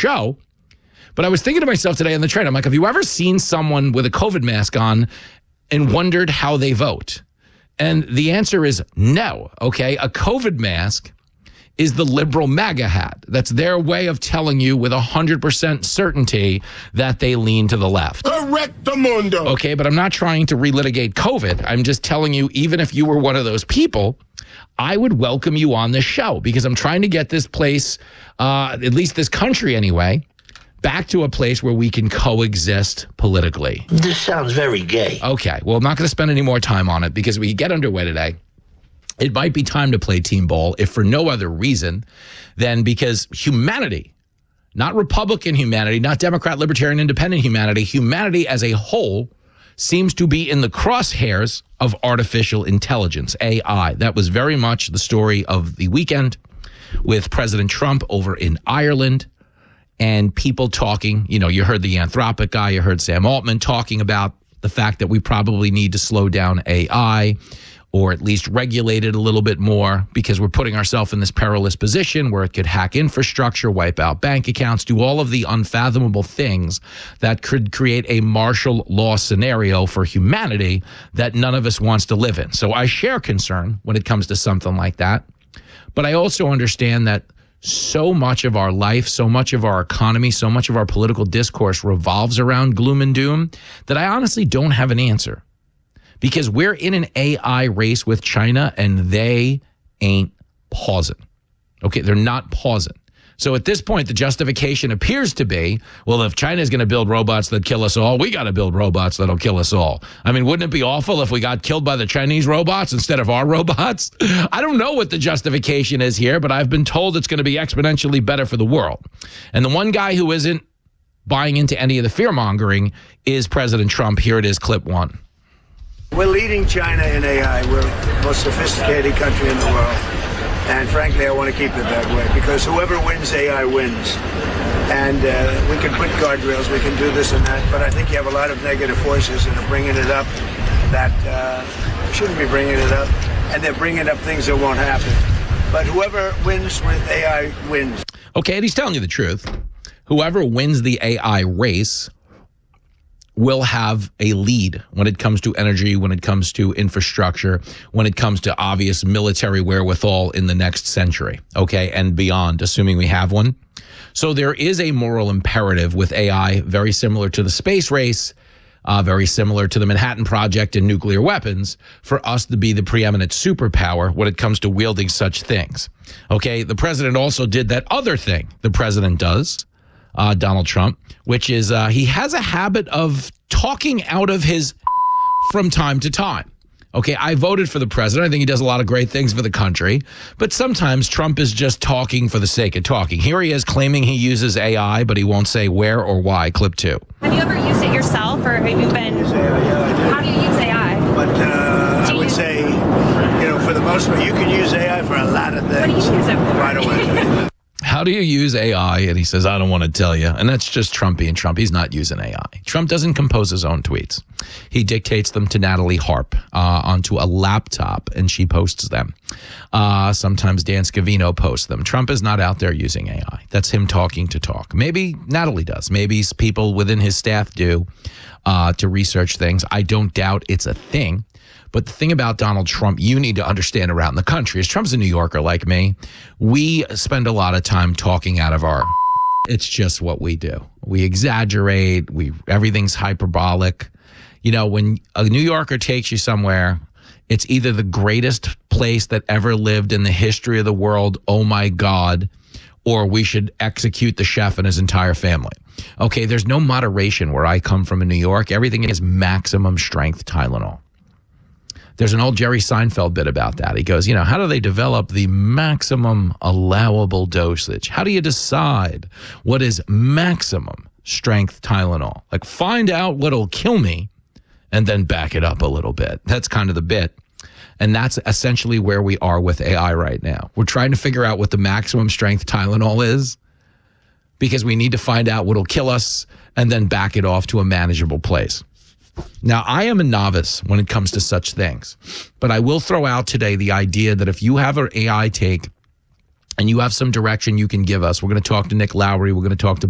show. But I was thinking to myself today on the train, I'm like, have you ever seen someone with a COVID mask on and wondered how they vote? And the answer is no, okay? A COVID mask is the liberal MAGA hat. That's their way of telling you with 100% certainty that they lean to the left. Correctamundo. Okay, but I'm not trying to relitigate COVID. I'm just telling you, even if you were one of those people, I would welcome you on this show because I'm trying to get this place, at least this country anyway, back to a place where we can coexist politically. This sounds very gay. Okay, well, I'm not going to spend any more time on it because we get underway today. It might be time to play team ball, if for no other reason than because humanity, not Republican humanity, not Democrat, Libertarian, Independent humanity as a whole seems to be in the crosshairs of artificial intelligence, AI. That was very much the story of the weekend with President Trump over in Ireland and people talking. You know, you heard the Anthropic guy, you heard Sam Altman talking about the fact that we probably need to slow down AI or at least regulate it a little bit more because we're putting ourselves in this perilous position where it could hack infrastructure, wipe out bank accounts, do all of the unfathomable things that could create a martial law scenario for humanity that none of us wants to live in. So I share concern when it comes to something like that. But I also understand that so much of our life, so much of our economy, so much of our political discourse revolves around gloom and doom that I honestly don't have an answer. Because we're in an AI race with China and they ain't pausing. Okay, they're not pausing. So at this point, the justification appears to be, well, if China's going to build robots that kill us all, we got to build robots that'll kill us all. I mean, wouldn't it be awful if we got killed by the Chinese robots instead of our robots? I don't know what the justification is here, but I've been told it's going to be exponentially better for the world. And the one guy who isn't buying into any of the fear-mongering is President Trump. Here it is, clip one. We're leading China in AI. We're the most sophisticated country in the world. And frankly, I want to keep it that way because whoever wins AI wins. And we can put guardrails, we can do this and that, but I think you have a lot of negative forces that are bringing it up that shouldn't be bringing it up. And they're bringing up things that won't happen. But whoever wins with AI wins. Okay, and he's telling you the truth. Whoever wins the AI race will have a lead when it comes to energy, when it comes to infrastructure, when it comes to obvious military wherewithal in the next century, okay, and beyond, assuming we have one. So there is a moral imperative with AI, very similar to the space race, very similar to the Manhattan Project and nuclear weapons, for us to be the preeminent superpower when it comes to wielding such things. Okay, the president also did that other thing the president does, Donald Trump, which is he has a habit of talking out of his from time to time. Okay, I voted for the president. I think he does a lot of great things for the country. But sometimes Trump is just talking for the sake of talking. Here he is claiming he uses AI, but he won't say where or why. Clip two. Have you ever used it yourself, or have you been? How do you use AI? But I would say, for the most part, you can use AI for a lot of things. What do you use it for? Right away. How do you use AI? And he says, I don't want to tell you. And that's just Trump being Trump. He's not using AI. Trump doesn't compose his own tweets. He dictates them to Natalie Harp onto a laptop, and she posts them. Sometimes Dan Scavino posts them. Trump is not out there using AI. That's him talking to talk. Maybe Natalie does. Maybe people within his staff do to research things. I don't doubt it's a thing. But the thing about Donald Trump, you need to understand around the country, is Trump's a New Yorker like me. We spend a lot of time talking out of our. It's just what we do. We exaggerate. Everything's hyperbolic. When a New Yorker takes you somewhere, it's either the greatest place that ever lived in the history of the world, oh my God, or we should execute the chef and his entire family. Okay, there's no moderation where I come from in New York. Everything is maximum strength Tylenol. There's an old Jerry Seinfeld bit about that. He goes, how do they develop the maximum allowable dosage? How do you decide what is maximum strength Tylenol? Like, find out what'll kill me and then back it up a little bit. That's kind of the bit. And that's essentially where we are with AI right now. We're trying to figure out what the maximum strength Tylenol is because we need to find out what'll kill us and then back it off to a manageable place. Now, I am a novice when it comes to such things, but I will throw out today the idea that if you have an AI take and you have some direction you can give us, we're going to talk to Nick Lowry, we're going to talk to